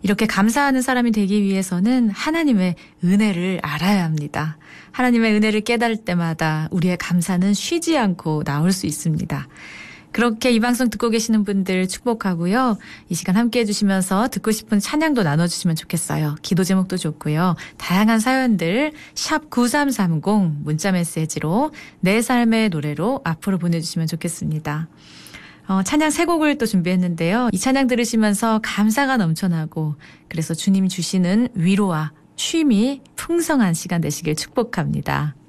이렇게 감사하는 사람이 되기 위해서는 하나님의 은혜를 알아야 합니다. 하나님의 은혜를 깨달을 때마다 우리의 감사는 쉬지 않고 나올 수 있습니다. 그렇게 이 방송 듣고 계시는 분들 축복하고요. 이 시간 함께 해주시면서 듣고 싶은 찬양도 나눠주시면 좋겠어요. 기도 제목도 좋고요. 다양한 사연들 샵 9330 문자메시지로 내 삶의 노래로 앞으로 보내주시면 좋겠습니다. 찬양 세 곡을 또 준비했는데요. 이 찬양 들으시면서 감사가 넘쳐나고 그래서 주님이 주시는 위로와 쉼이 풍성한 시간 되시길 축복합니다.